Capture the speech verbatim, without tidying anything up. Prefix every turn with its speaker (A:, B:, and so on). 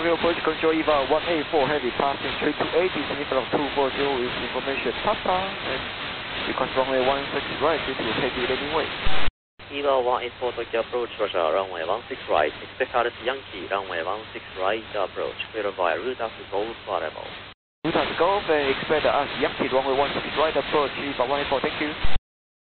A: Tokyo approach control Eva one eight four heavy passing three two eight, descending from two four zero with information Papa, and because runway one six right, this will heavy landing way.
B: Eva one eight four Tokyo approach, Russia, runway one six right, expect out Yankee, runway one six right approach, cleared via route after Golf level.
A: Route after Golf, and expect us Yankee, runway one six right approach, Eva one eight four, thank you.